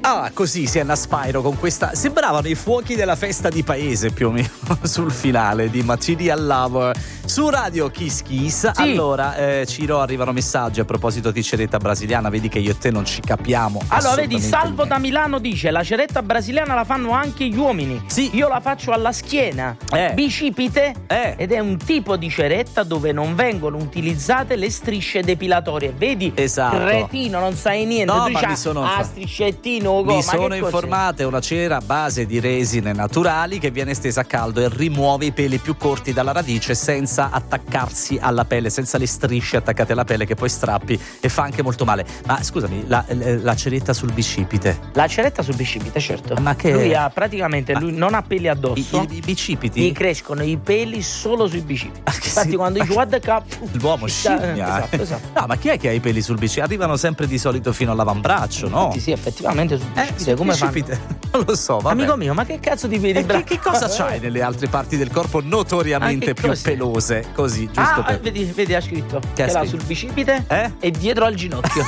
Ah, così si è Spyro con questa. Sembravano i fuochi della festa di paese più o meno sul finale di Material Lover su Radio Kiss Kiss. Sì. Allora, Ciro, arrivano messaggi a proposito di ceretta brasiliana. Vedi che io e te non ci capiamo. Allora, vedi, Salvo niente. da Milano dice: la ceretta brasiliana la fanno anche gli uomini. Sì. Io la faccio alla schiena, bicipite, ed è un tipo di ceretta dove non vengono utilizzate le strisce depilatorie. Vedi, Esatto. cretino, non sai niente. No, tu ma dici, mi sono striscettino, mi sono informato, è una cera a base di resine naturali che viene stesa a caldo e rimuove i peli più corti dalla radice senza attaccarsi alla pelle, senza le strisce attaccate alla pelle che poi strappi e fa anche molto male. Ma scusami, la ceretta sul bicipite? La ceretta sul bicipite, certo. Ma che lui ha praticamente, lui non ha peli addosso. I bicipiti? Gli crescono i peli solo sui bicipiti. Infatti, quando dici what the cup, l'uomo scimmia. Esatto. No, ma chi è che ha i peli sul bicipite? Arrivano sempre di solito fino all'avambraccio, no? Sì, effettivamente sul bicipite. Sul Come bicipite. Non lo so, vabbè. Amico mio, ma che cazzo di peli? Che cosa c'hai nelle altre parti del corpo notoriamente più cos'è? pelose? Così, giusto per... vedi, ha scritto Che ha l'ha scritto? sul bicipite e dietro al ginocchio.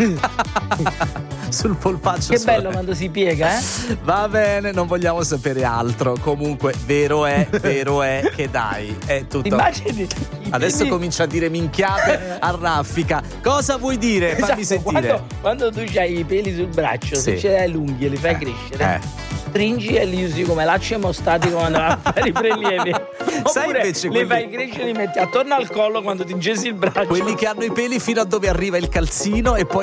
Sul polpaccio. Che bello quando si piega, Va bene, non vogliamo sapere altro. Comunque, vero è che dai, è tutto. Immagini. Adesso comincia a dire minchiate a raffica. Cosa vuoi dire? Fammi sentire. Quando tu hai i peli sul braccio, Sì. se ce l'hai lunghi e li fai crescere, stringi e li usi come lacci emostatico quando vai a fare i prelievi. Sai Oppure invece li fai crescere e li metti attorno al collo quando ti ingesi il braccio. Quelli che hanno i peli fino a dove arriva il calzino e poi